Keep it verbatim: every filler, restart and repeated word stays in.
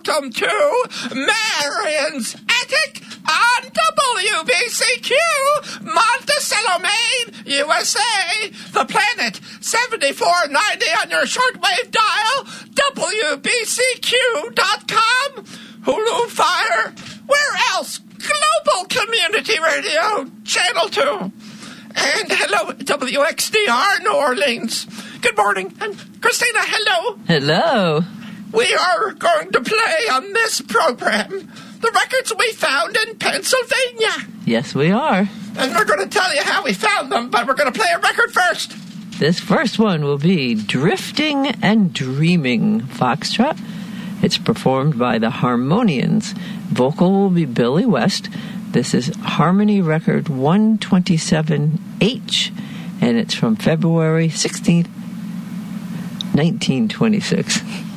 welcome to Marion's Attic on W B C Q, Monticello, Maine, U S A. The planet, seventy-four ninety on your shortwave dial, W B C Q dot com. Hulu Fire, where else? Global Community Radio, Channel two. And hello, W X D R, New Orleans. Good morning. And Christina, hello. Hello. We are going to play on this program the records we found in Pennsylvania. Yes, we are. And we're going to tell you how we found them, but we're going to play a record first. This first one will be Drifting and Dreaming Foxtrot. It's performed by the Harmonians. Vocal will be Billy West. This is Harmony Record one twenty-seven H, and it's from February sixteenth, nineteen twenty-six.